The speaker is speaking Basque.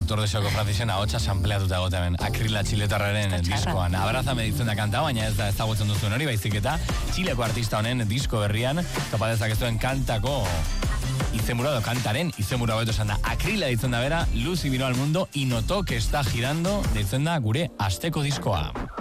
Autor desoko Francisen ahotsa sampleatuta egoten Akrila txiletarraren diskoan. Abrazame ditzen da kanta, baina ez da ezagutzen duzuen hori, baizik eta Txileko artista honen disko berrian topa dezakezuen kantako izenburua edo kantaren izenburua beto esan da. Akrila ditzen da bera, Lucy vino al mundo y notó que está girando ditzen da gure asteko diskoa.